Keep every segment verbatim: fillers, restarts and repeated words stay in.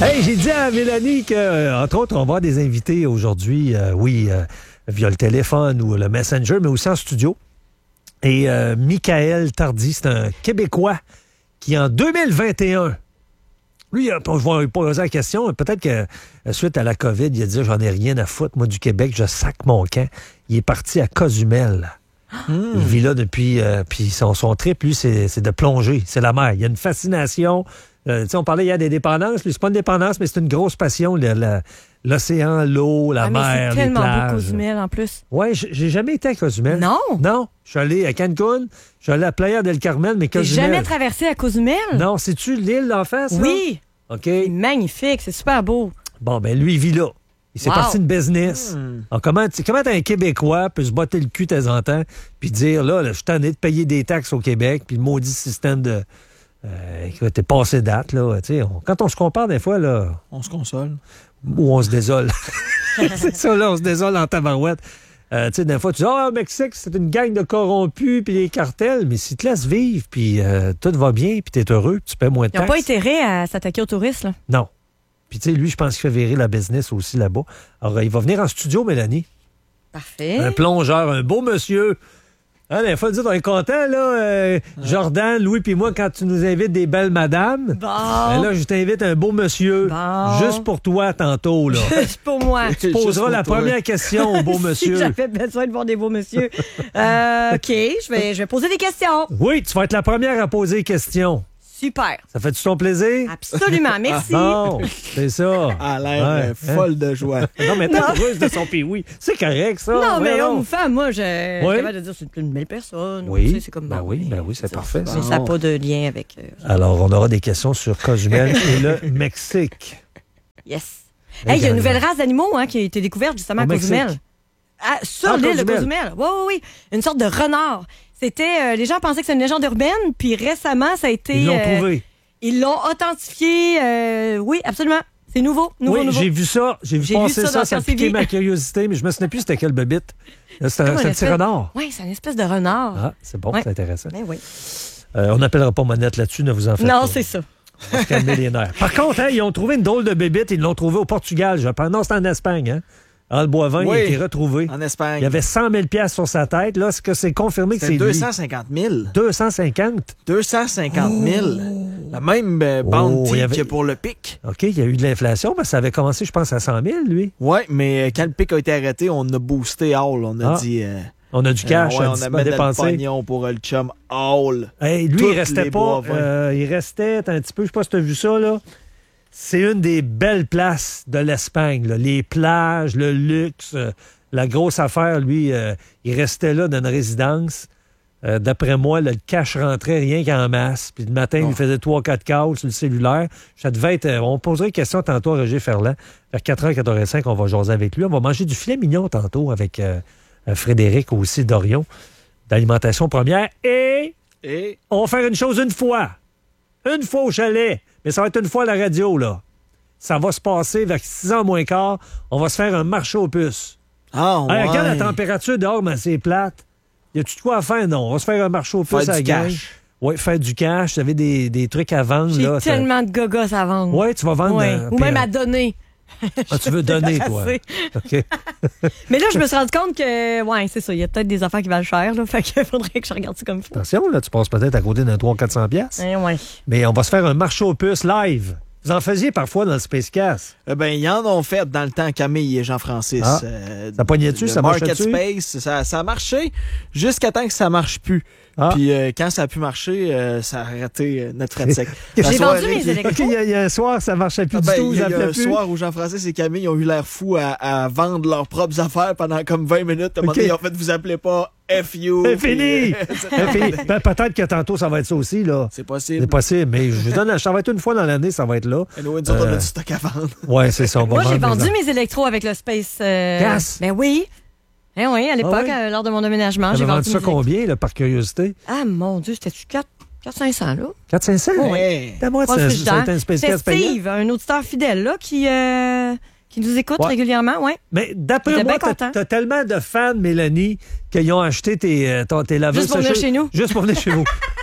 Hey, j'ai dit à Mélanie que, entre autres, on va avoir des invités aujourd'hui, euh, oui, euh, via le téléphone ou le Messenger, mais aussi en studio. Et euh, Michael Tardy, c'est un Québécois qui, en deux mille vingt et un, lui, je vais lui poser la question, peut-être que suite à la COVID, il a dit « J'en ai rien à foutre, moi, du Québec, je sac mon camp. » Il est parti à Cozumel. Mmh. Il vit là depuis... Euh, puis son, son trip, lui, c'est, c'est de plonger. C'est la mer. Il y a une fascination... Euh, on parlait hier des dépendances. Lui, c'est pas une dépendance, mais c'est une grosse passion. Le, le, l'océan, l'eau, la ah, mer, mais c'est les plages. tellement beau, Cozumel, en plus. Oui, j'ai jamais été à Cozumel. Non? Non. Je suis allé à Cancun, je suis allé à Playa del Carmen, mais Cozumel... T'as jamais traversé à Cozumel? Non. C'est-tu l'île d'en face? Oui. Là? OK. C'est magnifique, c'est super beau. Bon, ben lui, il vit là. Il s'est wow. parti de business. Mm. Alors, comment, comment un Québécois peut se botter le cul de temps en temps puis dire, là, là je suis tanné de payer des taxes au Québec, puis le maudit système de... Euh, écoute, t'es passé date, là. On, quand on se compare, des fois, là... On se console. Ou on se désole. C'est ça, là, on se désole en tabarouette. Euh, tu sais, des fois, tu dis, ah, oh, Mexique, c'est une gang de corrompus, puis des cartels, mais si tu te laisses vivre, puis euh, tout va bien, puis t'es heureux, puis tu paies moins de taxes... Ils n'ont pas intérêt à s'attaquer aux touristes, là. Non. Puis, tu sais, lui, je pense qu'il fait virer la business aussi là-bas. Alors, il va venir en studio, Mélanie. Parfait. Un plongeur, un beau monsieur. Hein, il faut le dire, on est content, là. Euh, ouais. Jordan, Louis, puis moi, quand tu nous invites des belles madames. Bon. Ben là, je t'invite un beau monsieur. Bon. Juste pour toi, tantôt, là. Juste pour moi. Tu poseras la toi. première question au beau monsieur. Si j'avais besoin de voir des beaux monsieur. euh, OK, je vais, je vais poser des questions. Oui, tu vas être la première à poser des questions. Super. Ça fait-tu ton plaisir? Absolument, merci. Bon, c'est ça. Elle a l'air ouais, folle hein? de joie. Non, mais t'es heureuse de son pays, oui. C'est correct, ça. Non, mais ouais, homme ou femme, moi, je suis oui. capable de dire que c'est une belle personne. Oui, tu sais, c'est comme, ben, ben oui, ben oui, c'est, c'est parfait. Mais ça n'a pas de lien avec... Euh, Alors, on aura des questions sur Cozumel et le Mexique. Yes. Hey, il y a une nouvelle race d'animaux hein, qui a été découverte justement Au à Cozumel. Mexique. Ah, sur ah, l'île Cozumel. de Cozumel. Oui, oui, oui. Une sorte de renard. C'était... Euh, les gens pensaient que c'était une légende urbaine, puis récemment, ça a été... Ils l'ont euh, trouvé. Ils l'ont authentifié. Euh, oui, absolument. C'est nouveau. nouveau oui, nouveau. j'ai vu ça. J'ai vu j'ai passer vu ça, ça, ça a piqué ma curiosité, mais je me souvenais plus c'était quelle bébite. C'est un, c'est un petit renard. Oui, c'est une espèce de renard. Ah, c'est bon, ouais. C'est intéressant. Mais oui. Euh, on n'appellera pas Monette là-dessus, ne vous en faites non, pas. Non, c'est ça. On va se calmer les nerfs. Par contre, hein, ils ont trouvé une drôle de bébite. Ils l'ont trouvée au Portugal, je pense. Non, c'était en Espagne, hein. Al Boivin, oui, il a été retrouvé. En Espagne. Il y avait cent mille dollars sur sa tête. Là, est-ce que c'est confirmé que c'est deux cent cinquante mille. deux cent cinquante? deux cent cinquante mille. Oh. La même euh, bounty oh, avait... que pour le pic. OK, il y a eu de l'inflation, mais ça avait commencé, je pense, à cent mille, lui. Oui, mais quand le pic a été arrêté, on a boosté Hall. On a ah. dit... Euh, on a du cash euh, ouais, à, on a mis le pognon pour euh, le chum Hall. Hey, lui, il restait pas... Euh, il restait un petit peu... Je sais pas si tu as vu ça, là. C'est une des belles places de l'Espagne. Là. Les plages, le luxe, euh, la grosse affaire, lui, euh, il restait là dans une résidence. Euh, d'après moi, là, le cash rentrait rien qu'en masse. Puis le matin, oh. il faisait trois quatre calls sur le cellulaire. Ça devait être... Euh, on poserait une question tantôt à Roger Ferland. Vers quatre heures quatre-vingt-cinq, on va jaser avec lui. On va manger du filet mignon tantôt avec euh, Frédéric aussi d'Orion, d'Alimentation Première. Et... Et... on va faire une chose une fois. Une fois au chalet. Mais ça va être une fois à la radio, là. Ça va se passer vers six heures moins quart. On va se faire un marché aux puces. Ah, ouais. Hey, regarde la température dehors, mais c'est plate. Y a-tu de quoi à faire? Non. On va se faire un marché aux puces à la gang. Oui, faire du cash. Vous avez des, des trucs à vendre. J'ai là, tellement ça... de gogos à vendre. Oui, tu vas vendre. Ouais. Euh, Ou même à donner. Ah, tu veux donner, toi. OK. Mais là, je me suis rendu compte que, ouais, c'est ça. Il y a peut-être des affaires qui valent cher, là. Fait qu'il faudrait que je regarde ça comme il faut. Attention, là, tu passes peut-être à côté d'un trois cents quatre cents piastres. Eh, ouais. Mais on va se faire un marché aux puces live. Vous en faisiez parfois dans le Spacecast. Eh bien, ils en ont fait dans le temps, Camille et Jean-Francis. Ah, euh, ça pognait-tu? Ça marchait-tu? Market Space, ça, ça a marché jusqu'à temps que ça marche plus. Ah. Puis euh, quand ça a pu marcher, euh, ça a arrêté euh, notre fret sec. J'ai vendu mes électros. OK, il y, y a un soir, ça marchait plus ah, ben, du tout. Il y a, y a un plus. soir où Jean-Francis et Camille ont eu l'air fous à, à vendre leurs propres affaires pendant comme vingt minutes. À un moment donné, ils ont fait, vous appelez pas F U. C'est fini! C'est fini. Ben, peut-être que tantôt, ça va être ça aussi, là. C'est possible. C'est possible, mais je vous donne, ça va être une fois dans l'année, ça va être là. Et nous, nous autres, on a du stock à vendre. Oui, c'est ça. On va Moi, j'ai vendu mes, mes électros avec le Space... Euh... Gas? Ben oui. Eh oui, à l'époque, ah oui? euh, lors de mon déménagement, j'ai vendu, vendu ça combien, là, par curiosité? Ah, mon Dieu, c'était-tu quatre cinq cents, là? quatre cinq cents? Oui. T'as moi, c'est un spécial payant. C'est Steve, un auditeur fidèle, là, qui, euh, qui nous écoute ouais. régulièrement, oui. Mais d'après moi, t'as, t'as tellement de fans, Mélanie, qu'ils ont acheté tes, ton, tes laveuses. Juste pour venir chez nous. Juste pour venir chez vous.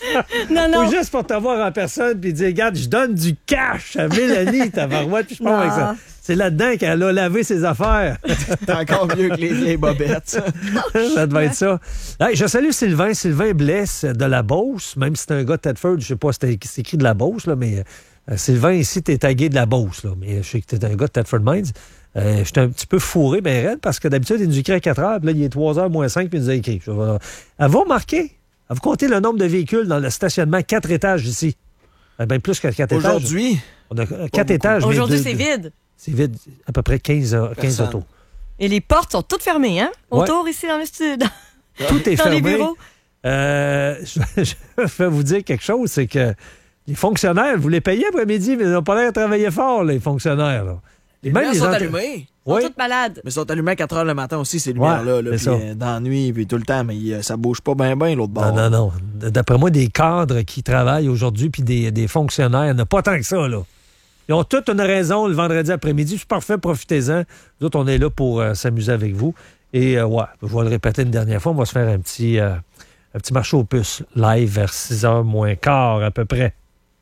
Non, non. Ou juste pour te voir en personne puis dire, regarde, je donne du cash à Mélanie, ta barouette, puis je pars avec ça. C'est là-dedans qu'elle a lavé ses affaires. C'est encore mieux que les vieilles bobettes. Ça devait être ça. Hey, je salue Sylvain. Sylvain Blesse de la Beauce, même si c'est un gars de Thetford, je sais pas si c'est écrit de la Beauce, là, mais euh, Sylvain, ici, t'es tagué de la Beauce, là, mais je sais que t'es un gars de Thetford Mines. Euh, J'étais un petit peu fourré, ben raide, parce que d'habitude, il nous écrit à quatre heures, puis là, il est trois heures moins cinq, puis il nous a écrit. Avez-vous remarqué? Avez-vous compté le nombre de véhicules dans le stationnement quatre étages ici? Eh bien, plus que quatre étages. Aujourd'hui? On a quatre étages. Aujourd'hui, c'est vide. C'est vide, à peu prais quinze, quinze autos. Et les portes sont toutes fermées, hein? Autour, ouais. ici, dans le studio. Tout est dans fermé. les bureaux. Euh, je, je vais vous dire quelque chose, c'est que les fonctionnaires, vous les payez après-midi, mais ils n'ont pas l'air de travailler fort, les fonctionnaires. Là. Les lumières sont allumées. Ils sont oui. toutes malades. Mais ils sont allumés à quatre heures le matin aussi, ces lumières-là. Ouais, là, puis, euh, dans la nuit, puis tout le temps, mais euh, ça bouge pas bien, bien, l'autre bord. Non, non, non. D'après moi, des cadres qui travaillent aujourd'hui, puis des, des fonctionnaires, il n'y en a pas tant que ça, là. Ils ont toute une raison le vendredi après-midi. C'est parfait, profitez-en. Nous autres, on est là pour euh, s'amuser avec vous. Et euh, ouais, je vais le répéter une dernière fois, on va se faire un petit, euh, un petit marché aux puces live vers six heures moins quart à peu près.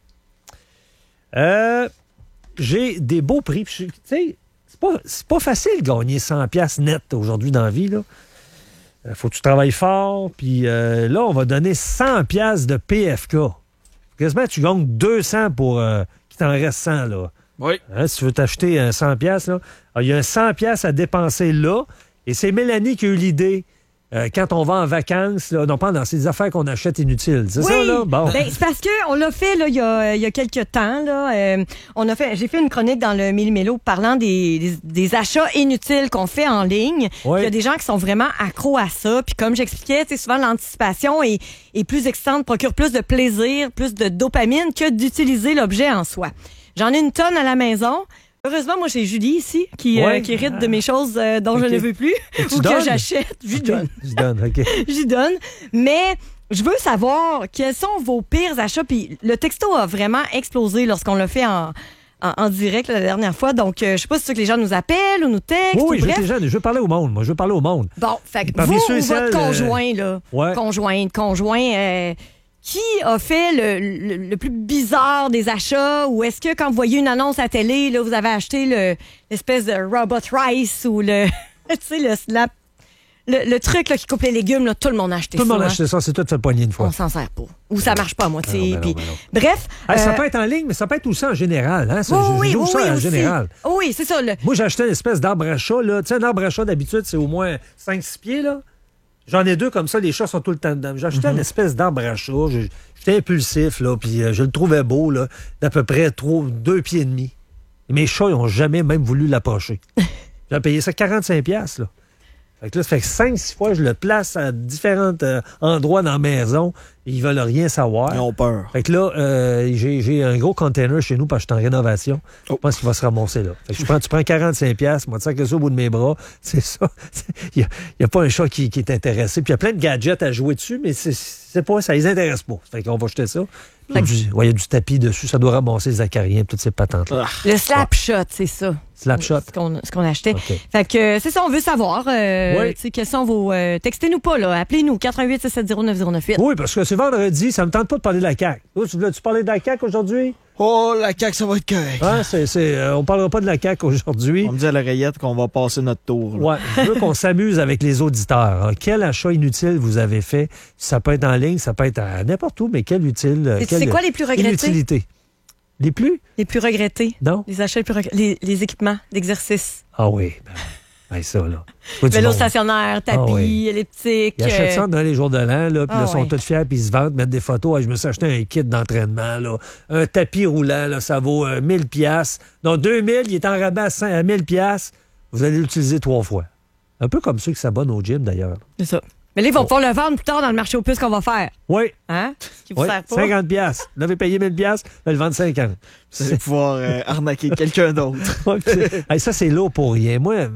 Euh, j'ai des beaux prix. Tu sais, c'est pas, c'est pas facile de gagner cent piastres net aujourd'hui dans la vie, là. Euh, faut que tu travailles fort. Puis euh, là, on va donner cent piastres de P F K. Quasiment, tu gagnes deux cents pour... Euh, t'en reste cent, là. Oui. Hein, si tu veux t'acheter un cent piastres, là, il y a un cent piastres à dépenser là, et c'est Mélanie qui a eu l'idée, euh, quand on va en vacances, là, non pas dans ces affaires qu'on achète inutiles. C'est oui. ça, là? Bon. Ben, c'est parce qu'on l'a fait, là, il y a, il y a quelques temps, là. Euh, on a fait, j'ai fait une chronique dans le Méli-Mélo parlant des, des, des achats inutiles qu'on fait en ligne. Oui. Il y a des gens qui sont vraiment accros à ça. Puis comme j'expliquais, tu sais, souvent l'anticipation est, est plus excitante, procure plus de plaisir, plus de dopamine que d'utiliser l'objet en soi. J'en ai une tonne à la maison. Heureusement, moi, j'ai Julie ici qui, ouais. euh, qui hérite de mes choses euh, dont okay. je ne veux plus ou donnes? que j'achète. Je lui donne. Je donne, OK. J'y donne. Mais je veux savoir quels sont vos pires achats. Puis le texto a vraiment explosé lorsqu'on l'a fait en, en, en direct la dernière fois. Donc, euh, je sais pas si c'est que les gens nous appellent ou nous textent. Oui, ou je, bref. veux gens, je veux parler au monde. Moi, je veux parler au monde. Bon, fait que vous ou votre conjoint, là, ouais. conjoint, conjoint... Euh, qui a fait le, le, le plus bizarre des achats? Ou est-ce que quand vous voyez une annonce à télé, là, vous avez acheté le, l'espèce de robot rice ou le, tu sais, le slap, le, le truc là, qui coupe les légumes, là, tout le monde a acheté tout ça. Tout le monde a hein? acheté ça, c'est tout fait poigner une fois. On s'en sert pas. Ou ça marche pas à moitié. Ben non, ben non, ben non. Bref. Hey, euh, ça peut être en ligne, mais ça peut être aussi en général. Hein? Ça, oui, oui, je joue oui, ça oui, en aussi. général. Oui, c'est ça. Le... Moi, j'ai acheté une espèce d'arbre à chat. Tu sais, un arbre à chat, d'habitude, c'est au moins cinq six pieds, là. J'en ai deux comme ça, les chats sont tout le temps dedans. J'ai acheté mm-hmm. une espèce d'arbre à chat. J'étais impulsif, là, puis euh, je le trouvais beau, là, d'à peu près trois, deux pieds et demi. Et mes chats, ils n'ont jamais même voulu l'approcher. J'ai payé ça quarante-cinq piastres, là. Fait que là, ça fait que cinq six fois, je le place à différents euh, endroits dans la maison. Et ils veulent rien savoir. Ils ont peur. Fait que là, euh, j'ai, j'ai un gros container chez nous parce que je suis en rénovation. Oh. Je pense qu'il va se ramasser là. Fait que je prends, tu prends quarante-cinq piastres, moi, tu sais que ça au bout de mes bras. C'est ça. Il n'y a, a pas un chat qui, qui est intéressé. Puis il y a plein de gadgets à jouer dessus, mais c'est, c'est pas, ça les intéresse pas. Fait qu'on va jeter ça. Il ouais, y a du tapis dessus, ça doit ramasser les acariens, toutes ces patentes-là. Ah. Le slapshot, c'est ça. Slapshot. Ce qu'on, ce qu'on achetait. Okay. Fait que c'est ça, on veut savoir. Euh, oui. Quels sont vos. Euh, textez-nous pas, là. Appelez-nous, quatre un huit six sept zéro neuf zéro neuf huit. Oui, parce que c'est vendredi, ça me tente pas de parler de la C A Q. Tu voulais-tu parler de la C A Q aujourd'hui? Oh, la C A Q, ça va être correct. Hein, c'est, c'est, euh, on parlera pas de la C A Q aujourd'hui. On me dit à l'oreillette qu'on va passer notre tour. Là. Ouais, je veux qu'on s'amuse avec les auditeurs. Hein. Quel achat inutile vous avez fait? Ça peut être en ligne, ça peut être à n'importe où, mais quel utile. Et quel, c'est quoi les plus regrettés? Inutilité. Les plus? Les plus regrettés. Non. Les achats les plus regrettés. Les, les équipements d'exercice. Ah oui. Ben, ben ça, là. Vélo stationnaire, tapis, ah oui. elliptique. Ils achètent ça dans les jours de l'an, là, puis ah là, ils sont oui. tous fiers, puis ils se vantent, mettent des photos. Ah, je me suis acheté un kit d'entraînement, là. Un tapis roulant, là, ça vaut euh, mille piastres. Non, deux mille, il est en rabat à mille piastres. Vous allez l'utiliser trois fois. Un peu comme ceux qui s'abonnent au gym, d'ailleurs. C'est ça. Mais là, ils vont oh. pouvoir le vendre plus tard dans le marché aux puces qu'on va faire. Oui. Hein? Qui vous oui. sert pas. cinquante piastres. Vous avez payé mille piastres, vous allez le vendre cinquante. Vous allez pouvoir euh, arnaquer quelqu'un d'autre. hey, ça, c'est lourd pour rien. Moi,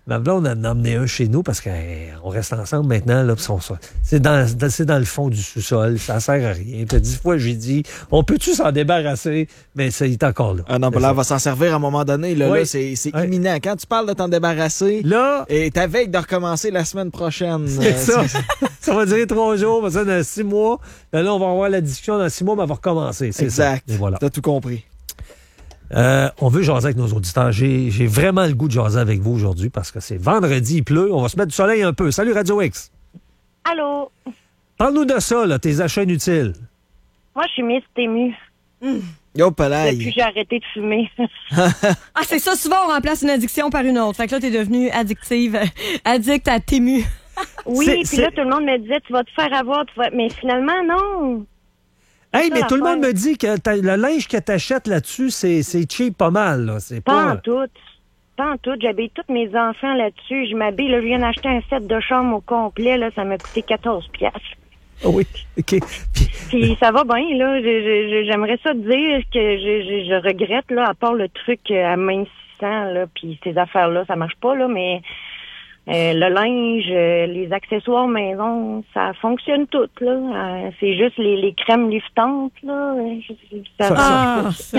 Ma blonde en a emmené un chez nous parce qu'on reste ensemble maintenant. Là, son, c'est, dans, c'est dans le fond du sous-sol. Ça sert à rien. Puis dix fois, je lui ai dit, on peut-tu s'en débarrasser? Mais ça, il est encore là. Ah non, ben là, on va s'en servir à un moment donné. Là, oui. là c'est, c'est oui. imminent. Quand tu parles de t'en débarrasser, là, et t'as veille de recommencer la semaine prochaine. C'est euh, ça. Ça va durer trois jours. Ça, dans six mois. Là, là, on va avoir la discussion dans six mois, mais on va recommencer. C'est exact. Ça. Et voilà. T'as tout compris. Euh, on veut jaser avec nos auditeurs. J'ai, j'ai vraiment le goût de jaser avec vous aujourd'hui parce que c'est vendredi, il pleut. On va se mettre du soleil un peu. Salut Radio X. Allô. Parle-nous de ça, là, tes achats inutiles. Moi, je suis Miss Tému. Mmh. Yo, palais. Depuis que j'ai arrêté de fumer. Ah, c'est ça. Souvent, on remplace une addiction par une autre. Fait que là, t'es devenue addictive. Addict à Tému. Oui, puis là, tout le monde me disait, tu vas te faire avoir. Tu vas... Mais finalement, non. Hey, mais tout le monde me dit que le linge que t'achètes là-dessus, c'est, c'est cheap pas mal. Là. C'est pas, pas en tout. Pas en tout. J'habille tous mes enfants là-dessus. Je m'habille. Là, je viens d'acheter un set de chambre au complet. Là, ça m'a coûté quatorze piastres. Oh oui, OK. Puis, Puis ça va bien, là. Je, je, j'aimerais ça dire que je, je, je regrette, là, à part le truc à mincissant, là, puis ces affaires-là, ça marche pas, là, mais... Euh, le linge, euh, les accessoires maison, ça fonctionne tout, là. Euh, c'est juste les, les crèmes liftantes, là. Ça, ça, ah, ça.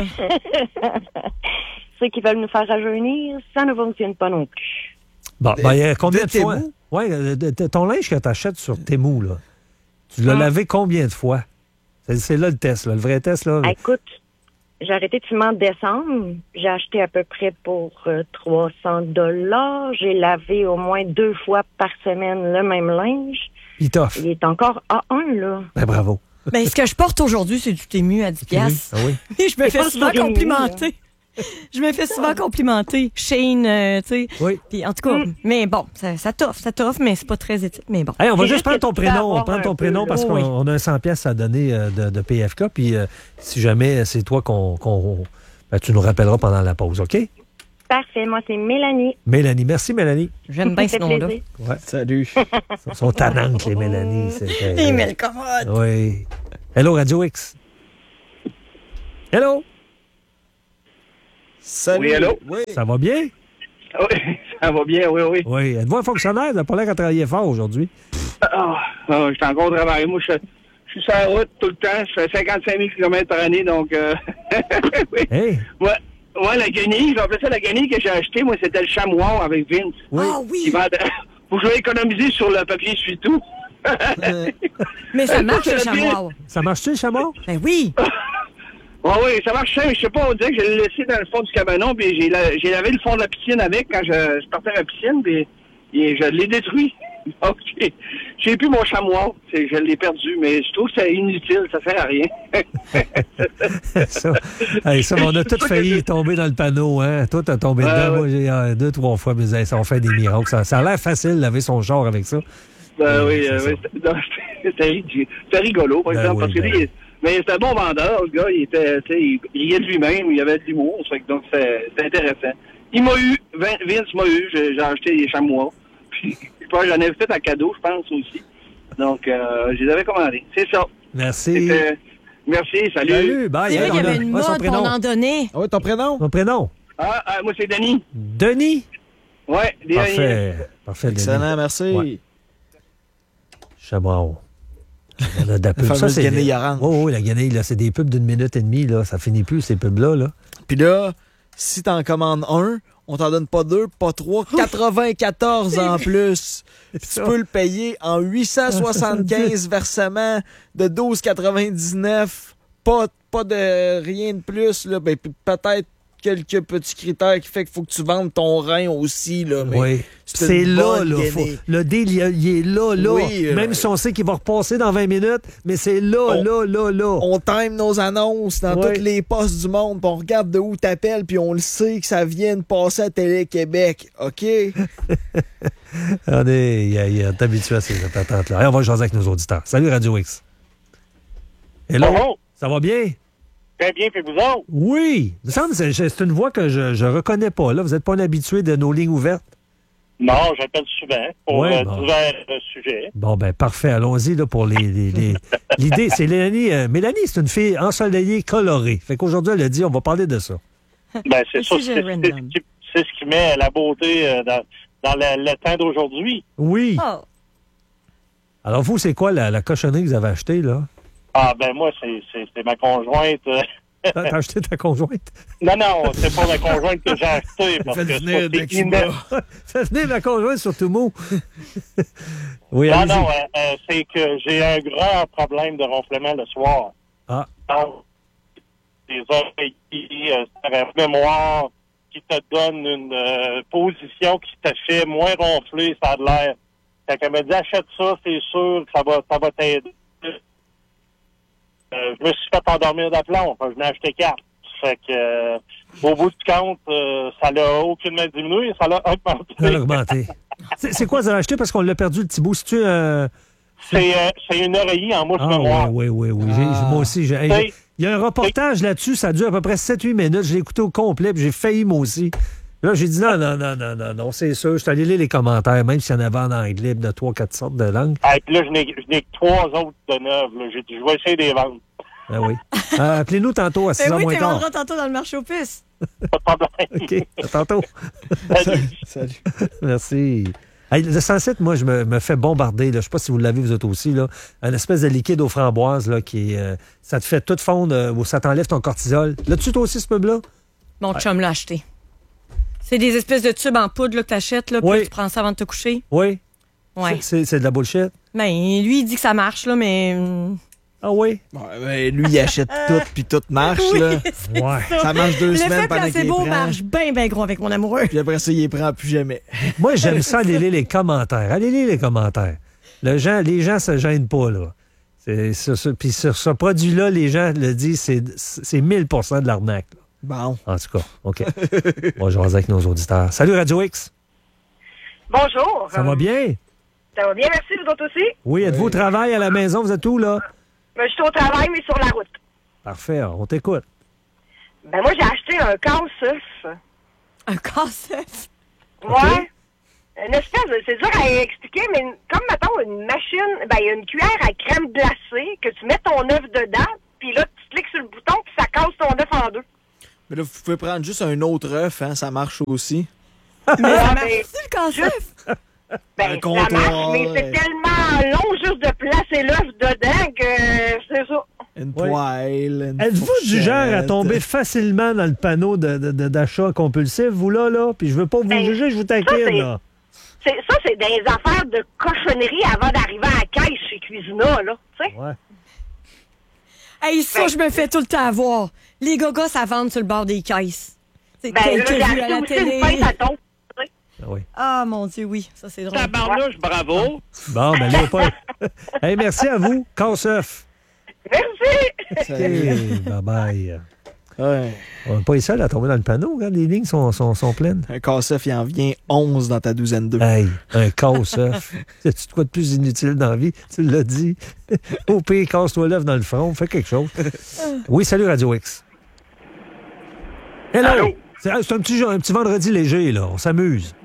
Ceux qui veulent nous faire rajeunir, ça ne fonctionne pas non plus. Bon, ben, euh, combien de, de fois? Oui, ton linge que tu achètes sur Temu, là, tu l'as ah. lavé combien de fois? C'est, c'est là le test, là, le vrai test, là. Écoute, j'ai arrêté de fumer en décembre. J'ai acheté à peu près pour euh, trois cents dollars. J'ai lavé au moins deux fois par semaine le même linge. Il t'offre. Il est encore A un, là. Ben, bravo. Ben, ce que je porte aujourd'hui, c'est du Tému à dix piastres. Ah oui? Et je me fais souvent complimenter. Je me fais souvent complimenter. Shane, euh, tu sais. Oui. Puis, en tout cas, mm. mais bon, ça, ça t'offre, ça t'offre, mais c'est pas très éthique, mais bon. Hey, on va juste prendre ton prénom. On prend ton prénom parce qu'on oui. on a un cent piastres à donner euh, de, de P F K. Puis, euh, si jamais c'est toi qu'on... qu'on ben, tu nous rappelleras pendant la pause, OK? Parfait. Moi, c'est Mélanie. Mélanie. Merci, Mélanie. J'aime bien ce nom-là. Ouais. Salut. Ils sont tannantes, les Mélanie. C'est, les Mel commode. Oui. Hello, Radio X. Hello. Salut. Oui, hello. Oui. Ça va bien? Oui, ça va bien, oui, oui. Oui. Êtes-vous un fonctionnaire? Vous n'avez pas l'air à travailler fort aujourd'hui. Ah, oh, je suis encore au travail. Moi, je, je suis sur la route tout le temps. Je fais cinquante-cinq mille kilomètres par année, donc... Euh... oui. Hey. Ouais, ouais, la guenille, j'appelais ça la guenille que j'ai acheté. Moi, c'était le chamois avec Vince. Oui. Ah oui! Faut que je vais économiser sur le papier essuie-tout. Mais ça marche, le chamois. Ça marche-tu, le chamois? Ben oui! Oui, oui, ça marche, mais je sais pas, on dirait que je l'ai laissé dans le fond du cabanon, puis j'ai, la, j'ai lavé le fond de la piscine avec quand je, je partais à la piscine, puis et je l'ai détruit. Donc, j'ai, j'ai plus mon chamois, c'est, je l'ai perdu, mais je trouve que c'est inutile, ça sert à rien. ça, hey, ça, on a tous failli tomber dans le panneau, hein? Toi, t'as tombé dedans, ouais. Moi, j'ai euh, deux, trois fois, mais ça, on fait des miracles. Ça, ça a l'air facile de laver son genre avec ça. Ben euh, oui, euh, oui c'était, non, c'était, c'était rigolo, par ben exemple, oui, parce que ben... lui, mais c'était un bon vendeur, le gars, il était, tu sais, il riait de lui-même, il avait de l'humour, donc c'est, c'est intéressant. Il m'a eu, Vince m'a eu, j'ai, j'ai acheté des chamois, puis j'en avais fait un cadeau, je pense, aussi. Donc, euh, je les avais commandés. C'est ça. Merci. C'était, merci, salut. Salut, bye. C'est vrai qu'il y avait une mode pour en donner. Ah oui, ton prénom? Ton prénom? Ah, ah moi, c'est Denis. Denis? Ouais, Denis. Parfait. Parfait, excellent, Denis. Merci. Ouais. Chamois. Il y en a de la pub. La ça, c'est guenille orange. Oh, oui, la guenille, là, c'est des pubs d'une minute et demie. Là. Ça finit plus, ces pubs-là. Là. Puis là, si t'en commandes un, on t'en donne pas deux, pas trois, quatre-vingt-quatorze en plus. Puis tu peux le payer en huit cent soixante-quinze versements de douze quatre-vingt-dix-neuf. Pas, pas de rien de plus. Là. Ben, peut-être quelques petits critères qui fait qu'il faut que tu vendes ton rein aussi. Là, mais oui. C'est, c'est là, là. Faut, le deal, il, il est là, là. Oui, même euh, si on sait qu'il va repasser dans vingt minutes, mais c'est là, on, là, là, là. On time nos annonces dans oui. toutes les postes du monde, puis on regarde de où t'appelles, puis on le sait que ça vient de passer à Télé-Québec. OK? on est, il y a, t'es habitué à ces attentes-là. Allez, on va jaser avec nos auditeurs. Salut, Radio X. Hello? Bonjour. Ça va bien? Très bien, puis vous autres? Oui. Il me semble que c'est, c'est une voix que je ne reconnais pas. Là, vous n'êtes pas un habitué de nos lignes ouvertes? Non, j'appelle souvent pour ouais, euh, bon. divers euh, sujets. Bon, ben parfait. Allons-y là, pour les... les, les... L'idée, c'est Mélanie. Euh, Mélanie, c'est une fille ensoleillée, colorée. Fait qu'aujourd'hui, elle a dit, on va parler de ça. Ben, c'est ça. C'est, c'est, c'est, c'est ce qui met la beauté euh, dans, dans le, le temps d'aujourd'hui. Oui. Oh. Alors, vous, c'est quoi la, la cochonnerie que vous avez achetée, là? Ah, ben moi, c'est, c'est, c'est ma conjointe. T'as acheté ta conjointe? Non, non, c'est pas ma conjointe que j'ai achetée. Parce Faites que venir ça, de c'est Cuba. iné- Faites venir ma conjointe sur tout mot. Oui, Non, allez-y. non, euh, euh, c'est que j'ai un grand problème de ronflement le soir. Ah. Donc, des oreillers, euh, c'est un mémoire qui te donne une euh, position qui te fait moins ronfler, ça a de l'air. Quand elle me dit achète ça, c'est sûr que ça va, ça va t'aider. Euh, je me suis fait endormir d'aplomb. Enfin, je m'ai acheté quatre. Fait que, euh, au bout du compte, euh, ça l'a aucunement diminué, ça l'a augmenté. Ça a augmenté. C'est, c'est quoi, vous avez acheté parce qu'on l'a perdu, le petit bout? C'est-tu euh... C'est, euh, c'est une oreiller en mousse Ah, mémoire. oui, oui, oui. oui. J'ai- Ah. moi aussi, j'ai... C'est- il y a un reportage là-dessus, ça dure à peu près sept huit minutes. Je l'ai écouté au complet, puis j'ai failli, moi aussi. Là, j'ai dit non, non, non, non, non, non, c'est sûr. Je suis allé lire les commentaires, même s'il y en avait en anglais, de trois, quatre sortes de langues. Ah, puis là, je n'ai, je n'ai que trois autres de neuf. Là. J'ai dit, je vais essayer de les vendre. Ah oui. Euh, appelez-nous tantôt à six Ben heures oui, moins tu quart. vendras tantôt dans le marché aux puces. Pas de problème. OK, à tantôt. Salut. Salut. Merci. Hey, le cent sept, moi, je me, me fais bombarder. Là. Je ne sais pas si vous l'avez, vous autres aussi. Là. Un espèce de liquide aux framboises là, qui euh, ça te fait tout fondre euh, ou ça t'enlève ton cortisol. L'as-tu, toi aussi, ce pub-là? Mon chum l'a acheté. C'est des espèces de tubes en poudre là, que tu achètes, là, puis Oui. là, tu prends ça avant de te coucher. Oui. Ouais. C'est, c'est, c'est de la bullshit. Ben, lui, il dit que ça marche, là, mais. hum, Ah oui? Ouais, ben, lui, il achète tout, puis tout marche, oui, là. c'est Ouais. ça. Ça marche deux Le semaines fait pendant qu'il les placebo prend. marche bien, bien gros avec mon amoureux. Puis après ça, il les prend plus jamais. Moi, j'aime ça aller lire les commentaires. Allez lire les commentaires. Le gens, les gens se gênent pas, là. C'est, c'est, c'est- puis sur ce produit-là, les gens le disent, c'est, c'est mille pour cent de l'arnaque. Là. Bon. En tout cas, OK. Moi, je vais avec nos auditeurs. Salut, Radio X. Bonjour. Ça va bien? Ça va bien, merci, vous autres aussi? Oui, êtes-vous au travail, à la maison? Vous êtes où, là? Ben, je suis au travail, mais sur la route. Parfait, on t'écoute. Ben, moi, j'ai acheté un casse-œuf. Un casse-œuf. Ouais. Une espèce de... C'est dur à expliquer, mais une- comme, mettons, une machine... Ben, il y a une cuillère à crème glacée que tu mets ton œuf dedans, puis là, tu cliques sur le bouton, puis ça casse ton œuf en deux. Mais là, vous pouvez prendre juste un autre œuf, hein, ça marche aussi. Mais Ouais, ça ben, marche le casse-œuf? Ben, Un ça comptoir, marche, mais ouais. c'est tellement long juste de placer l'œuf dedans que c'est ça. Une Oui. poêle, une Êtes-vous du fourchette. genre à tomber facilement dans le panneau de, de- de- d'achat compulsif, vous, là, là? Puis je veux pas vous Ben, juger, je vous ça, taquine, c'est- là. C'est, ça, c'est des affaires de cochonnerie avant d'arriver à la caisse chez Cuisina, là. Tu sais? Ouais. Hey, ça, je me fais tout le temps avoir. Les gogos, ça vend sur le bord des caisses. C'est Ben, tel là, que j'ai vu à acheté la aussi télé. une pince à thon. tu sais. Ah oui. Ah, mon Dieu, oui. Ça, c'est drôle. Tabarnouche, bravo. Bon, ben là, pas... hey, merci à vous. Casse-œuf. Merci! Hey, bye-bye. Ouais. On n'est pas les seuls à tomber dans le panneau. Regarde, les lignes sont, sont, sont pleines. Un casse-œuf, il en vient onze dans ta douzaine d'œufs. Hey, un casse-œuf. C'est-tu de quoi de plus inutile dans la vie? Tu l'as dit. Au pire, casse-toi l'œuf dans le front. Fais quelque chose. Oui, salut Radio X. Hello. Allô? C'est, ah, c'est un, petit, un petit vendredi léger, là. On s'amuse.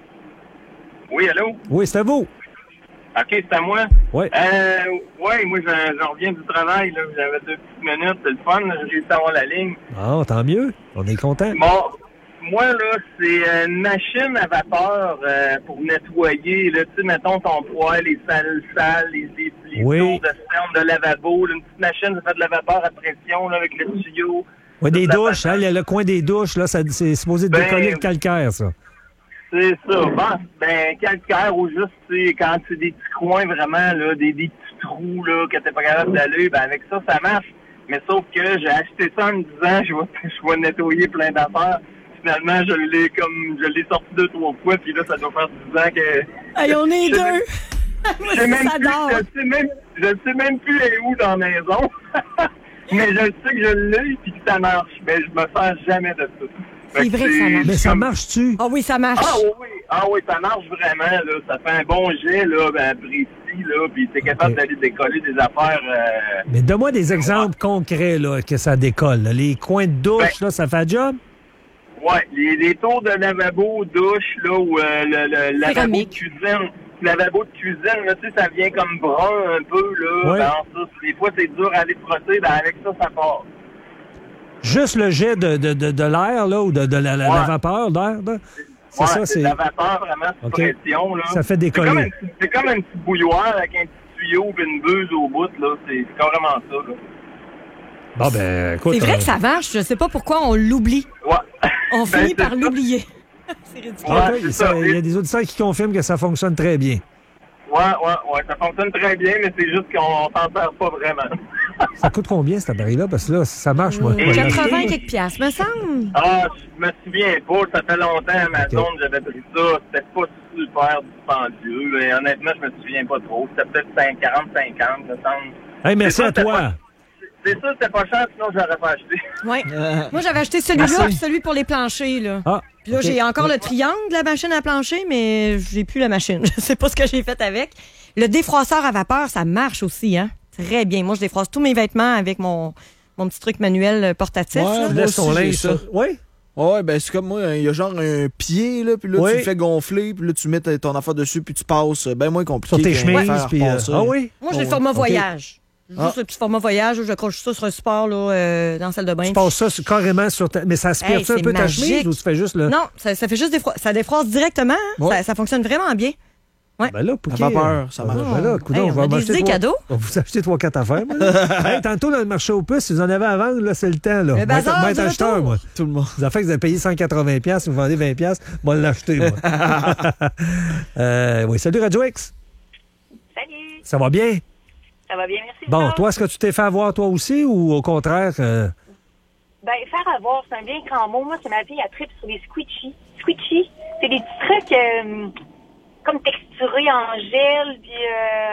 Oui, allô? Oui, c'est à vous. OK, c'est à moi. Oui. Euh, ouais, moi, j'en j'en reviens du travail, là. J'avais deux petites minutes, c'est le fun, là. J'ai réussi à avoir la ligne. Ah, tant mieux. On est content. Bon, moi, là, c'est une machine à vapeur euh, pour nettoyer, là. Tu sais, mettons ton poêle, les salles sales, les, les, les Oui. tours de cerne de lavabo, là, une petite machine, ça fait de la vapeur à pression, là, avec le tuyau. Oui, des La douches. Hein, patate. le, le coin des douches, là, ça, c'est supposé Ben, décoller le calcaire, ça. C'est ça. Bon, ben, calcaire ou juste, tu sais, quand c'est des petits coins vraiment, là, des, des petits trous, là, que t'es pas capable d'aller, ben, avec ça, ça marche. Mais sauf que j'ai acheté ça en me disant, je vais, je vais nettoyer plein d'affaires. Finalement, je l'ai comme, je l'ai sorti deux, trois fois, puis là, ça doit faire dix ans que... Hey, on est Je sais même- deux. Je Moi, sais même ça plus, dort. je sais même, je sais même plus elle est où dans la maison. Mais je sais que je l'ai, puis que ça marche. Mais je me sers jamais de ça. Fait C'est que vrai que ça marche. Mais ça comme- marche-tu? Ah oui, ça marche. Ah oui, ah oui, ça marche vraiment, là. Ça fait un bon jet, là, ben, précis, là, puis t'es capable Ok. d'aller décoller des affaires. Euh... Mais donne-moi des exemples concrets, là, que ça décolle. là. Les coins de douche, Ben- là, ça fait le job? Ouais, les, les tours de lavabo, douche, là, ou euh, le, le lavabo de Céramique. cuisine. Le lavabo de cuisine, là, tu sais, ça vient comme brun un peu, là. Ouais. Ben, ça, des fois, c'est dur à aller frotter, ben, avec ça, ça part. Juste le jet de, de, de, de l'air, là, ou de, de la, la- la Ouais. vapeur d'air, là? C'est ouais, ça, c'est c'est... de la vapeur vraiment sous okay. pression. Là. Ça fait c'est décoller. Comme un, c'est comme un petit bouilloire avec un petit tuyau et une buse au bout. Là. C'est, c'est carrément ça. Là. Bon, ben, écoute... C'est vrai euh... que ça marche. Je sais pas pourquoi on l'oublie. Ouais. On ben, finit par ça. l'oublier. C'est ridicule. Ouais, okay, c'est ça, ça. il y a des auditeurs qui confirment que ça fonctionne très bien. Ouais, ouais, ouais. Ça fonctionne très bien, mais c'est juste qu'on s'en sert pas vraiment. Ça coûte combien, cet appareil-là? Parce que là, ça marche, moi. Et quatre-vingts quelques piastres, me semble. Ah, je me souviens pas. Ça fait longtemps, Amazon, okay. J'avais pris ça. C'était pas super dispendieux. Mais honnêtement, je me souviens pas trop. C'était peut-être quarante cinquante, me semble. Hey, merci ça, à toi. Pas... C'est ça, c'était pas cher, sinon je l'aurais pas acheté. Oui. Euh, Moi, j'avais acheté celui-là et celui pour les planchers. Là. Ah, puis là, okay. J'ai encore le triangle de la machine à plancher, mais j'ai plus la machine. Je sais pas ce que j'ai fait avec. Le défroisseur à vapeur, ça marche aussi, hein? Très bien. Moi, je défroisse tous mes vêtements avec mon, mon petit truc manuel portatif. Ouais, tu laisses ton linge, ça. Oui? Ouais, ben c'est comme moi, il y a genre un pied, là, puis là, oui. Tu le fais gonfler, puis là, tu mets ton affaire dessus, puis tu passes. Ben moins compliqué. Sur tes chemises, puis... Euh... Ah oui? Moi, j'ai oh, le format okay. voyage. Juste ah. le petit format voyage où j'accroche ça sur un support là, euh, dans la salle de bain. Tu passes ça sur, carrément sur ta... Mais ça aspire-tu hey, un peu magique. Ta chemise ou tu fais juste le... Non, ça, ça fait juste défro... ça défroisse directement. Hein? Ouais. Ça, ça fonctionne vraiment bien. Ouais. Ben là, pour qui... peur, ça marche. Ben là, coudonc, hey, on, on va a des idées trois... cadeaux. On va vous acheter trois, quatre affaires. Hey, tantôt, dans le marché aux puces, si vous en avez à vendre, là, c'est le temps. Là. Le bazar moi, être acheteur, moi. Tout le monde. Vous avez fait que vous avez payé cent quatre-vingts dollars, vous vendez vingt dollars, moi, l'acheter, moi. euh, oui, salut, Radio X. Salut. Ça va bien? Ça va bien, merci. Bon, toi, est-ce que tu t'es fait avoir toi aussi ou au contraire? Euh... Ben, faire avoir, c'est un bien grand mot. Moi, c'est ma fille, elle tripe sur les squishy. Squishy, c'est des petits trucs euh, comme texturés en gel, puis...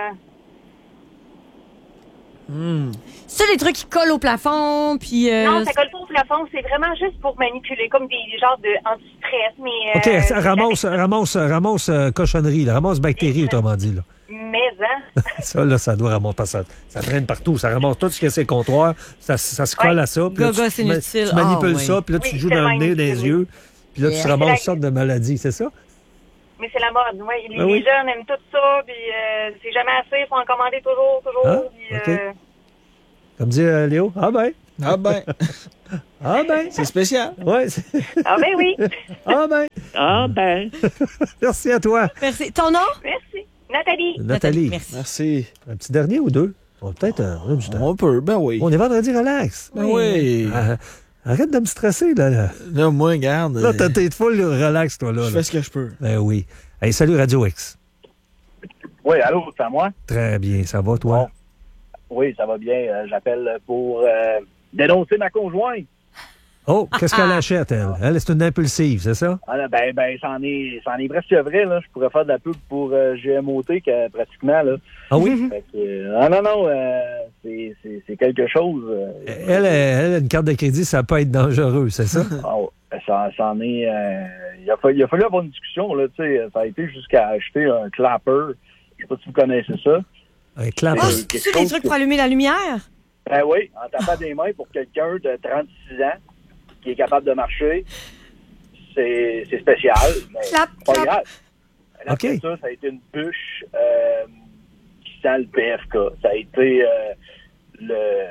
Euh... Mm. C'est des trucs qui collent au plafond, puis... Euh... Non, ça colle pas au plafond, c'est vraiment juste pour manipuler, comme des genres de anti-stress, mais... OK, euh, ça ramasse, ramasse, ramasse euh, cochonnerie, là, ramasse bactéries, autrement dit, là. Mais, hein? Ça, là, ça doit ramasser. Ça, ça traîne partout. Ça ramasse tout ce que c'est comptoir. Ça, ça se colle ouais. à ça. Gaga, c'est inutile. Tu manipules oh, ça, oui. puis là, tu oui, joues dans le nez, dans les yeux. Puis là, yeah. tu te ramasses une sorte de maladie, c'est ça? Mais c'est la mode. Ouais. Les, ah, oui. les jeunes aiment tout ça, puis euh, c'est jamais assez. Il faut en commander toujours, toujours. Ah, puis, okay. euh... Comme dit euh, Léo. Ah ben. Ah ben. Ah ben. C'est spécial. Ouais. C'est... Ah ben oui. Ah ben. Ah ben. Merci à toi. Merci. Ton nom? Merci. Nathalie. Nathalie. Merci. Merci. Un petit dernier ou deux? On peut-être un, un petit On peut, ben oui. On est vendredi relax. Ben oui. Ah, arrête de me stresser, là. Là, là moi, regarde. Là, t'as t'es full relax, toi, là. Je là. fais ce que je peux. Ben oui. Hey, salut, Radio X. Oui, allô, c'est à moi? Très bien. Ça va, toi? Bon. Oui, ça va bien. Euh, j'appelle pour euh, dénoncer ma conjointe. Oh, qu'est-ce qu'elle achète, elle? Elle, c'est une impulsive, c'est ça? Ah, ben, ben, c'en est, c'en est presque vrai, là. Je pourrais faire de la pub pour euh, G M O T, que, pratiquement, là. Ah oui? Fait que, euh, ah non, non, euh, c'est, c'est, c'est quelque chose. Euh, elle, elle, elle, une carte de crédit, ça peut être dangereux, c'est ça? Ah, ça, c'en est... Euh, il, a fallu, il a fallu avoir une discussion, là, tu sais. Ça a été jusqu'à acheter un clapper. Je sais pas si vous connaissez ça. Un clapper? Oh, c'est-tu des trucs pour allumer la lumière? Ben oui, en tapant des mains pour quelqu'un de trente-six ans qui est capable de marcher, c'est, c'est spécial. Mais clap, c'est pas clap. grave. Après okay. ça, ça a été une bûche euh, qui sent le P F K. Ça a été euh, le...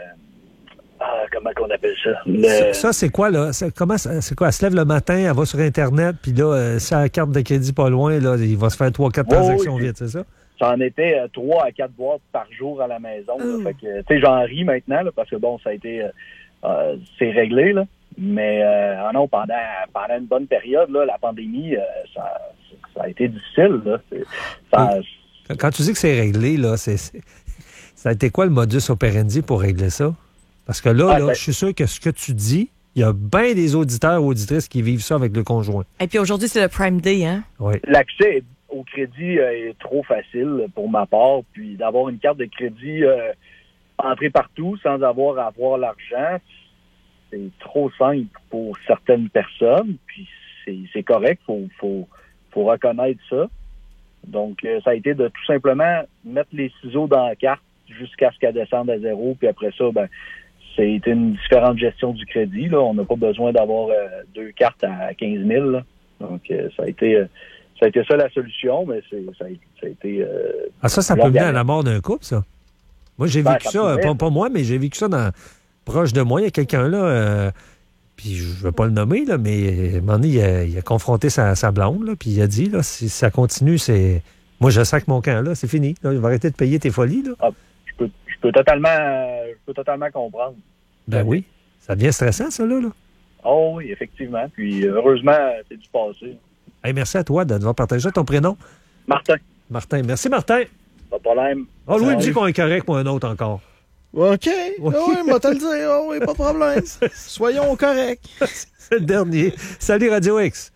Ah, comment qu'on appelle ça? Le... Ça, ça, c'est quoi, là? C'est, comment, c'est quoi? Elle se lève le matin, elle va sur Internet, puis là, euh, si elle a la carte de crédit pas loin, là, il va se faire trois quatre oh, transactions oui, vite, c'est ça? Ça en était euh, trois à quatre boîtes par jour à la maison. Là, fait que, tu sais, j'en ris maintenant, là, parce que bon, ça a été... Euh, euh, c'est réglé, là. Mais euh, ah non, pendant, pendant une bonne période, là, la pandémie, euh, ça, ça a été difficile. Là. C'est, ça, oui. Quand tu dis que c'est réglé, là, c'est, c'est, ça a été quoi le modus operandi pour régler ça? Parce que là, ah, là ben, je suis sûr que ce que tu dis, il y a bien des auditeurs ou auditrices qui vivent ça avec le conjoint. Et puis aujourd'hui, c'est le Prime Day, hein? Oui. L'accès au crédit euh, est trop facile pour ma part. Puis d'avoir une carte de crédit euh, entrée partout sans avoir à avoir l'argent, c'est trop simple pour certaines personnes, puis c'est, c'est correct, faut, faut, faut reconnaître ça. Donc, euh, ça a été de tout simplement mettre les ciseaux dans la carte jusqu'à ce qu'elle descende à zéro, puis après ça, ben, c'est une différente gestion du crédit. Là. On n'a pas besoin d'avoir euh, deux cartes à quinze mille. Là. Donc, euh, ça a été euh, ça a été ça la solution, mais c'est, ça, a, ça a été... Euh, ah, ça, ça peut mener à la mort d'un couple, ça? Moi, j'ai ben, vécu ça, ça pas, pas moi, mais j'ai vécu ça dans... proche de moi, il y a quelqu'un là, euh, Puis je ne veux pas le nommer, là, mais à un moment donné, il a, il a confronté sa, sa blonde, là, puis il a dit, là, si ça continue, c'est... Moi, je sac mon camp, là, c'est fini. Là, il va arrêter de payer tes folies, là. Ah, je, peux, je, peux totalement, je peux totalement comprendre. Ben oui. Ça devient stressant, ça, là. là. Oh oui, effectivement. Puis, heureusement, c'est du passé. Hey, merci à toi de nous partager ton prénom. Martin. Martin. Merci, Martin. Pas de problème. Oh, Louis me dit qu'on est correct pour un autre encore. OK. Oui, oui, moi, te le dire. Oh, oui, pas de problème. Soyons corrects. C'est le dernier. Salut, Radio X.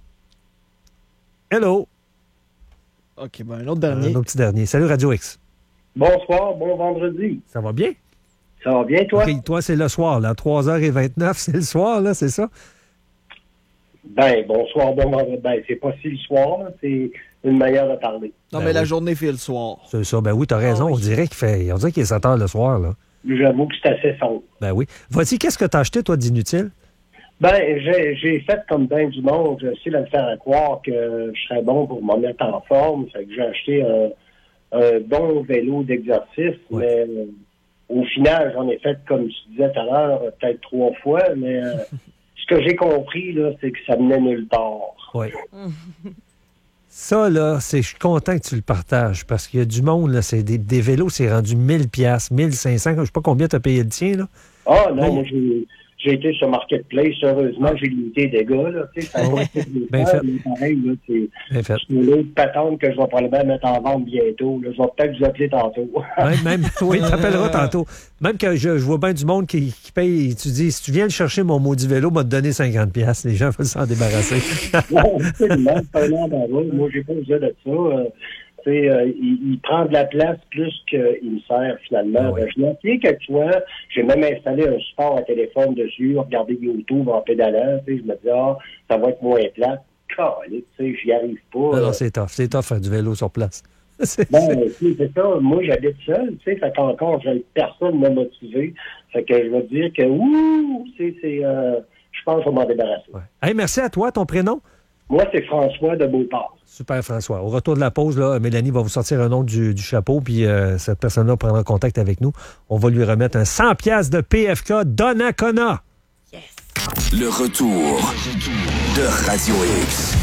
Hello. OK, ben un autre dernier. Un autre petit dernier. Salut, Radio X. Bonsoir, bon vendredi. Ça va bien? Ça va bien, toi? Okay, toi, c'est le soir, là. trois heures vingt-neuf, c'est le soir, là, c'est ça? Ben, bonsoir, bon vendredi. Ben, c'est pas si le soir, là. C'est une manière de parler. Non, ben mais oui. La journée fait le soir. C'est ça. Ben oui, t'as raison. Ah, oui. On dirait qu'il fait. On dirait qu'il est sept heures le soir, là. J'avoue que c'est assez sombre. Ben oui. Vas-y, qu'est-ce que t'as acheté, toi, d'inutile? Ben, j'ai, j'ai fait comme ben du monde. J'ai essayé de me faire croire que je serais bon pour me mettre en forme. Fait que j'ai acheté un, un bon vélo d'exercice, Ouais. mais euh, au final, j'en ai fait, comme tu disais tout à l'heure, peut-être trois fois, mais euh, ce que j'ai compris, là, c'est que ça menait nulle part. Oui. Ça, là, c'est, je suis content que tu le partages parce qu'il y a du monde, là, c'est des, des vélos, c'est rendu mille piastres, mille cinq cents, je sais pas combien t'as payé le tien, là. Ah non, Ben, moi, j'ai, j'ai été sur Marketplace, heureusement, j'ai limité des gars, là, tu sais, ça va être des Bien fois, fait. mais pareil, là, c'est, Bien fait. c'est une autre patente que je vais probablement mettre en vente bientôt, là. Je vais peut-être vous appeler tantôt. Même, même, oui, t'appelleras tantôt. Même que je, je vois bien du monde qui, qui paye, tu dis, si tu viens le chercher, mon maudit vélo, m'a te donner cinquante piastres. Les gens veulent s'en débarrasser. Non, absolument, c'est un embarras. Moi, j'ai pas besoin de ça. Euh, tu sais, euh, il, il prend de la place plus qu'il me sert, finalement. Ah oui. Ben, je l'ai essayé quelques fois. J'ai même installé un support à téléphone dessus, regardé YouTube en pédalant. Tu sais, je me dis, ah, ça va être moins plat. Calé, tu sais, j'y arrive pas. Non, euh. non, c'est tough. C'est tough faire du vélo sur place. C'est- Ben, tu sais, c'est ça. Moi, j'habite seul, tu sais, fait qu'encore, j'ai personne m'a motivé. Fait que je veux dire que, ouh, c'est, c'est, euh, je pense qu'on va m'en débarrasser. Ouais. Hey, merci à toi, ton prénom? Moi, c'est François de Beauport. Super, François. Au retour de la pause, là, Mélanie va vous sortir un nom du, du chapeau, puis euh, cette personne-là prendra contact avec nous. On va lui remettre un cent piastres de P F K Donnacona. Yes. Le retour de Radio X.